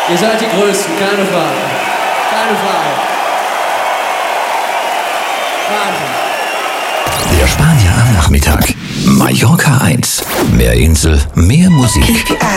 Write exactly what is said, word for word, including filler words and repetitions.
Ihr seid die Größten, keine Frage. Keine Frage. Wahnsinn. Der Spanier am Nachmittag. Mallorca eins. Mehr Insel, mehr Musik.